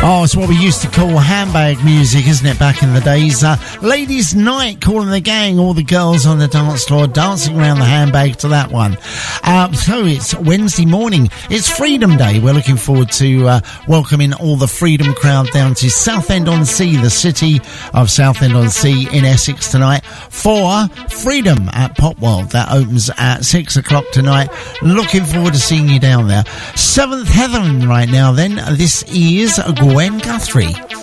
Oh, it's what we used to call handbag music, isn't it, back in the days? Ladies' Night, Calling the Gang, all the girls on the dance floor dancing around the handbag to that one. So it's Wednesday morning. It's Freedom Day. We're looking forward to welcoming all the Freedom crowd down to Southend-on-Sea, the city of Southend-on-Sea in Essex tonight for Freedom at Pop World. That opens at 6 o'clock tonight. Looking forward to seeing you down there. Seventh Heaven right now then. This is Gwen Guthrie.